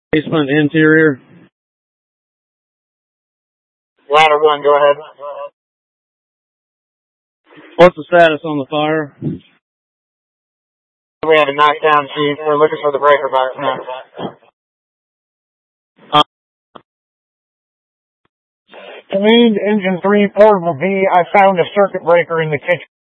Basement interior. Ladder 1, go ahead. What's the status on the fire? We had a knockdown, chief. We're looking for the breaker box now. Command Engine 3 Portable B, I found a circuit breaker in the kitchen.